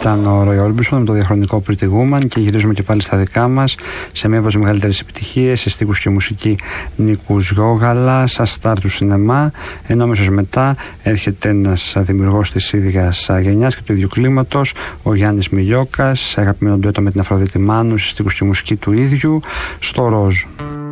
Ήταν ο Roy Orbison με το διαχρονικό Pretty Woman και γυρίζουμε και πάλι στα δικά μας σε μία από τις μεγαλύτερες επιτυχίες, σε στίχους και μουσική Νίκους Γιώγαλας, αστάρ του σινεμά, ενώ αμέσως μετά έρχεται ένας δημιουργός της ίδιας γενιάς και του ίδιου κλίματος, ο Γιάννης Μιλιόκας, αγαπημένο ντουέτο με την Αφροδίτη Μάνου, σε στίχους και μουσική του ίδιου, στο Ροζ.